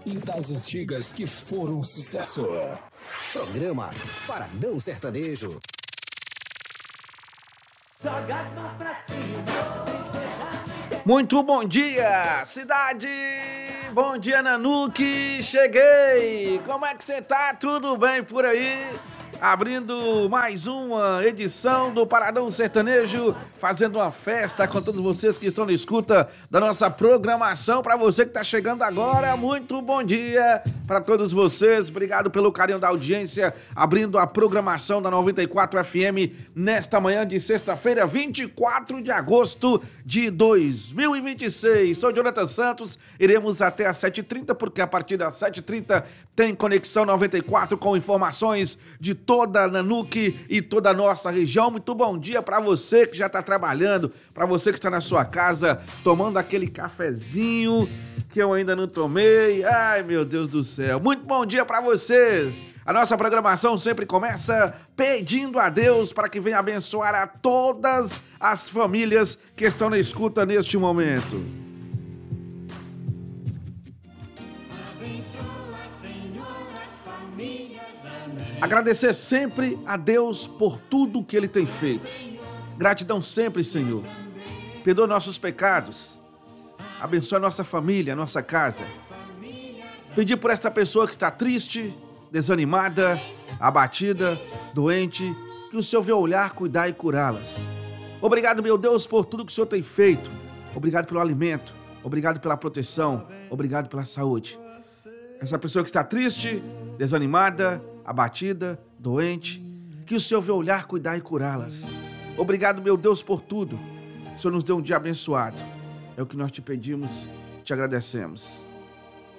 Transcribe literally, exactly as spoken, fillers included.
e das antigas que foram um sucesso. Programa Paradão Sertanejo. Joga as mãos pra cima. Muito bom dia, cidade! Bom dia, Nanuque! Cheguei! Como é que você tá? Tudo bem por aí? Abrindo mais uma edição do Paradão Sertanejo, fazendo uma festa com todos vocês que estão na escuta da nossa programação. Para você que está chegando agora, muito bom dia para todos vocês. Obrigado pelo carinho da audiência, abrindo a programação da noventa e quatro F M nesta manhã de sexta-feira, vinte e quatro de agosto de dois mil e vinte e seis. Sou Jonathan Santos, iremos até às sete e trinta, porque a partir das sete e trinta tem Conexão noventa e quatro com informações de toda a Nanuque e toda a nossa região. Muito bom dia para você que já está trabalhando, para você que está na sua casa tomando aquele cafezinho que eu ainda não tomei. Ai, meu Deus do céu. Muito bom dia para vocês. A nossa programação sempre começa pedindo a Deus para que venha abençoar a todas as famílias que estão na escuta neste momento. Agradecer sempre a Deus por tudo que Ele tem feito. Gratidão sempre, Senhor. Perdoa nossos pecados. Abençoa nossa família, nossa casa. Pedir por esta pessoa que está triste, desanimada, abatida, doente, que o Senhor venha olhar, cuidar e curá-las. Obrigado, meu Deus, por tudo que o Senhor tem feito. Obrigado pelo alimento. Obrigado pela proteção. Obrigado pela saúde. Essa pessoa que está triste, desanimada, abatida, doente, que o Senhor venha olhar, cuidar e curá-las. Obrigado, meu Deus, por tudo. O Senhor nos deu um dia abençoado. É o que nós te pedimos, te agradecemos.